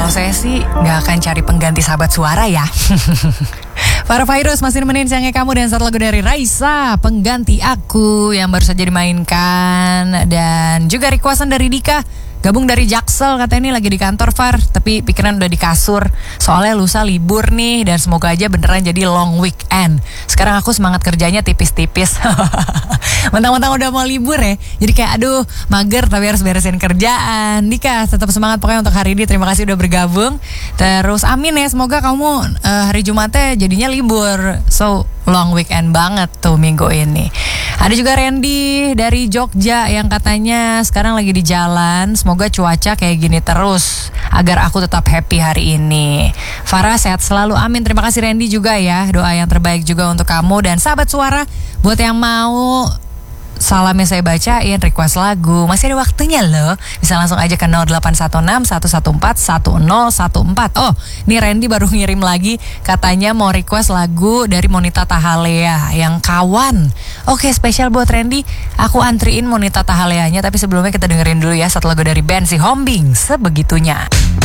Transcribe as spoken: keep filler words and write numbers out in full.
Kalau saya sih nggak akan cari pengganti sahabat suara ya. Para Virus masih nemenin siangnya kamu dan satu lagu dari Raisa, Pengganti Aku, yang baru saja dimainkan. Dan juga requestan dari Dika, gabung dari Jaksel, katanya ini lagi di kantor Far, tapi pikiran udah di kasur. Soalnya lusa libur nih, dan semoga aja beneran jadi long weekend. Sekarang aku semangat kerjanya tipis-tipis. Mentang-mentang udah mau libur ya, jadi kayak aduh mager tapi harus beresin kerjaan. Dika tetap semangat pokoknya untuk hari ini. Terima kasih udah bergabung. Terus amin ya, semoga kamu uh, hari Jumatnya jadinya libur. So long weekend banget tuh minggu ini. Ada juga Randy dari Jogja yang katanya sekarang lagi di jalan. Semoga cuaca kayak gini terus agar aku tetap happy hari ini. Farah sehat selalu, amin. Terima kasih Randy juga ya, doa yang terbaik juga untuk kamu. Dan sahabat suara, buat yang mau salamnya saya bacain, request lagu, masih ada waktunya loh. Bisa langsung aja ke nol delapan satu enam satu satu empat satu nol satu empat. Oh, ini Randy baru ngirim lagi, katanya mau request lagu dari Monita Tahalea yang Kawan. Oke, spesial buat Randy, aku antriin Monita Tahaleanya. Tapi sebelumnya kita dengerin dulu ya satu lagu dari band si Hombing, Sebegitunya.